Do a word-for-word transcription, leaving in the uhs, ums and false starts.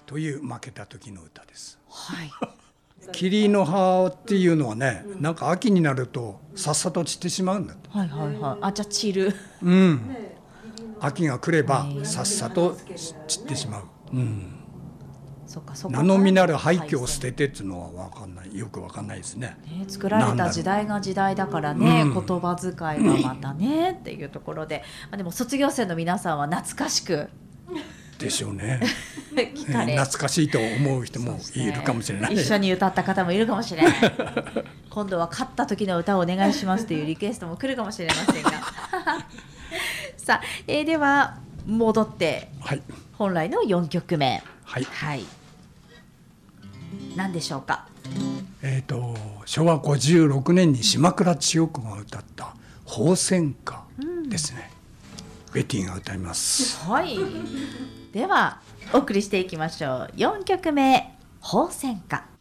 という負けた時の歌です。 はい。 桐の葉っていうのはね、なんか秋になるとさっさと散ってしまうんだと。 はいはいはい。あ、じゃあ散る。 うん。秋が来ればさっさと散ってしまう。うん。 そっかそこ名の実なる廃墟を捨ててっていうのは分かんない、よく分かんないですね。 ね、作られた時代が時代だからね、 うん、 言葉遣いがまたね、うん、っていうところで、まあ、でも卒業生の皆さんは懐かしくでしょうね聞かれ、 懐かしいと思う人もいるかもしれない、 ね、一緒に歌った方もいるかもしれない今度は勝った時の歌をお願いしますというリクエストも来るかもしれませんがさあ、えー、では戻って本来のよんきょくめ、 はい、 はい、何でしょうか。 えーと、しょうわごじゅうろくねんに島倉千代子が歌った鳳仙花ですね、うん、ベティが歌います。 はい、ではお送りしていきましょう。よんきょくめ、鳳仙花。